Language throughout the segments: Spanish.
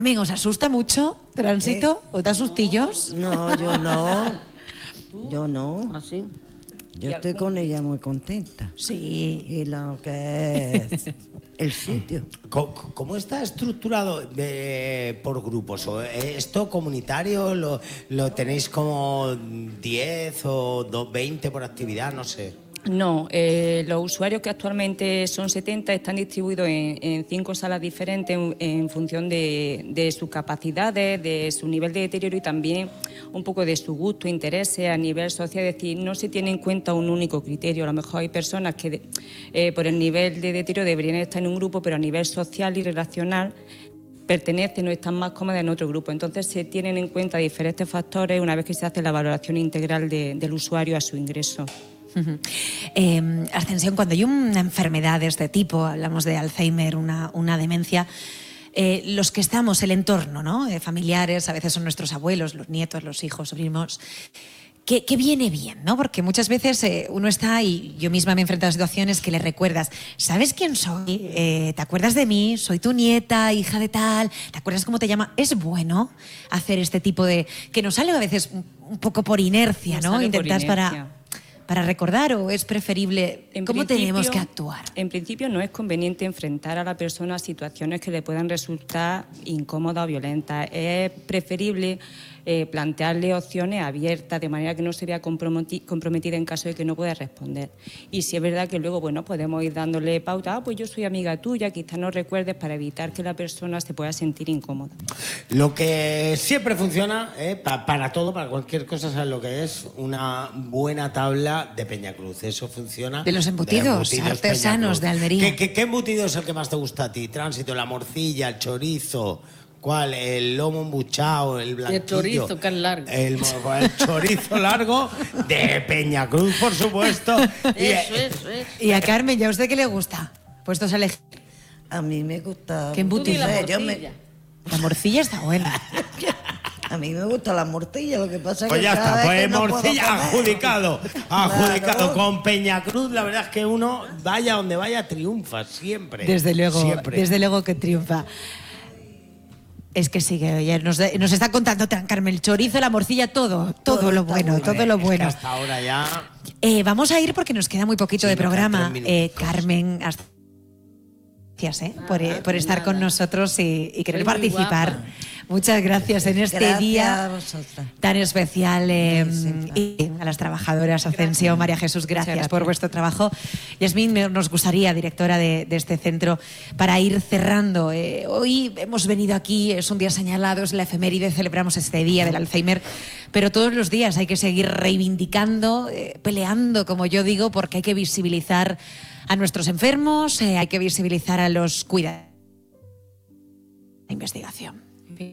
¿os asusta mucho Tránsito? ¿O da sustillos? No, yo no. Yo no. ¿Así? Yo estoy con ella muy contenta. Sí. Y lo que es el sitio. ¿Cómo está estructurado por grupos? ¿Esto comunitario lo tenéis como 10 o 20 por actividad? No sé. No, los usuarios, que actualmente son 70, están distribuidos en 5 salas diferentes en función de sus capacidades, de su nivel de deterioro y también un poco de su gusto, intereses a nivel social. Es decir, no se tiene en cuenta un único criterio. A lo mejor hay personas que por el nivel de deterioro deberían estar en un grupo, pero a nivel social y relacional pertenecen o están más cómodas en otro grupo. Entonces se tienen en cuenta diferentes factores una vez que se hace la valoración integral del usuario a su ingreso. Ascensión, cuando hay una enfermedad de este tipo, hablamos de Alzheimer, una demencia, los que estamos, el entorno, ¿no? Familiares, a veces son nuestros abuelos, los nietos, los hijos, sobrinos, ¿qué viene bien, ¿no? Porque muchas veces uno está, y yo misma me he enfrentado a situaciones que le recuerdas, ¿sabes quién soy? ¿Te acuerdas de mí? Soy tu nieta, hija de tal, ¿te acuerdas cómo te llama? Es bueno hacer este tipo de... que nos sale a veces un poco por inercia, ¿no? Intentas para recordar, ¿o es preferible? ¿Cómo tenemos que actuar? En principio no es conveniente enfrentar a la persona a situaciones que le puedan resultar incómodas o violentas. Es preferible plantearle opciones abiertas, de manera que no se vea comprometida en caso de que no pueda responder. Y si es verdad que luego, bueno, podemos ir dándole pauta, pues yo soy amiga tuya, quizás no recuerdes, para evitar que la persona se pueda sentir incómoda. Lo que siempre funciona, para todo, para cualquier cosa, ¿sabes lo que es? Una buena tabla de Peñacruz. Eso funciona. De los embutidos artesanos de Almería. ¿Qué embutido es el que más te gusta a ti? Tránsito, la morcilla, el chorizo... ¿Cuál? El lomo embuchado, el blanquillo. El chorizo, que es largo. El chorizo largo de Peñacruz, por supuesto. Eso. ¿Y a Carmen, ya a usted qué le gusta? Puestos a elegir. A mí me gusta... ¿Qué embutido? La morcilla está buena. A mí me gusta la morcilla, lo que pasa es pues que ya está, pues no morcilla adjudicado. Claro. Con Peñacruz. La verdad es que uno, vaya donde vaya, triunfa siempre. Desde luego, siempre. Desde luego que triunfa. Es que sí, que ya nos está contando Carmen, el chorizo, la morcilla, todo lo bueno, todo lo bueno. Es que hasta ahora ya... Vamos a ir porque nos queda muy poquito de programa. Carmen, gracias por estar con nosotros y querer participar. Muchas gracias en este día tan especial. Y a las trabajadoras, Ascensión, María Jesús, gracias por vuestro trabajo. Yasmín, nos gustaría, directora de este centro, para ir cerrando. Hoy hemos venido aquí, es un día señalado, es la efeméride, celebramos este día del Alzheimer, pero todos los días hay que seguir reivindicando, peleando, como yo digo, porque hay que visibilizar a nuestros enfermos, hay que visibilizar a los cuidadores. La investigación.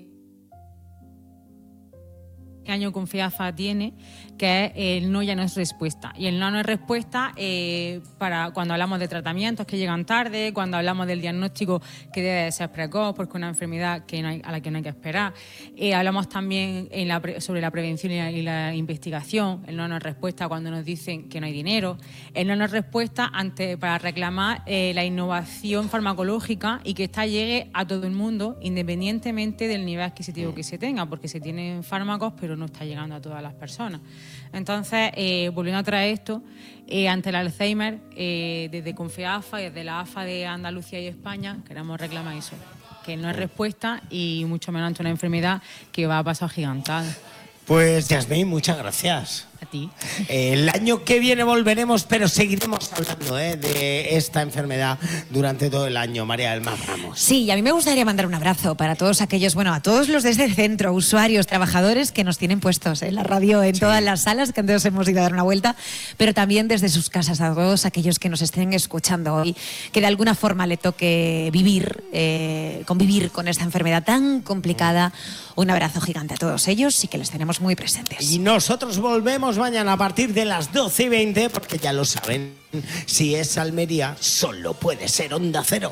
¿Qué año con FEAFA tiene? Que es el no ya no es respuesta. Y el no es respuesta para cuando hablamos de tratamientos que llegan tarde, cuando hablamos del diagnóstico que debe de ser precoz, porque es una enfermedad a la que no hay que esperar. Hablamos también sobre la prevención y la investigación. El no es respuesta cuando nos dicen que no hay dinero. El no es respuesta para reclamar la innovación farmacológica y que esta llegue a todo el mundo, independientemente del nivel adquisitivo que se tenga, porque se tienen fármacos, pero no está llegando a todas las personas. Entonces, volviendo a traer esto, ante el Alzheimer, desde Confeafa y desde la AFA de Andalucía y España, queremos reclamar eso, que no es respuesta y mucho menos ante una enfermedad que va a pasar gigantada. Pues, Yasmín, muchas gracias. A ti. El año que viene volveremos, pero seguiremos hablando de esta enfermedad durante todo el año. María del Mar Ramos. Sí, y a mí me gustaría mandar un abrazo para todos aquellos, a todos los de este centro, usuarios, trabajadores que nos tienen puestos en la radio, en todas las salas, que antes hemos ido a dar una vuelta, pero también desde sus casas, a todos aquellos que nos estén escuchando hoy, que de alguna forma le toque convivir con esta enfermedad tan complicada. Un abrazo gigante a todos ellos y que les tenemos muy presentes. Y nosotros volvemos mañana a partir de las 12:20, porque ya lo saben, si es Almería, solo puede ser Onda Cero.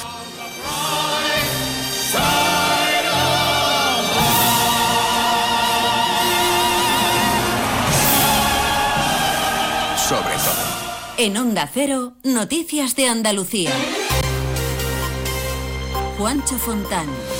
Sobre todo. En Onda Cero, Noticias de Andalucía. Juancho Fontán.